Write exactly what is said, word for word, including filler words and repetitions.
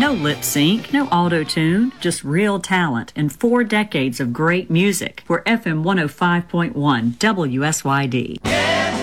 No lip sync, no auto-tune, just real talent and four decades of great music. We're F M one oh five point one W S Y D. Yeah!